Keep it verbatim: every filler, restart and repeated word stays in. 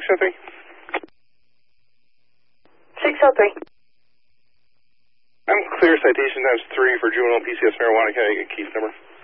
oh three. six oh three. I'm clear citation times three for juvenile P C S marijuana. Can I get a case number?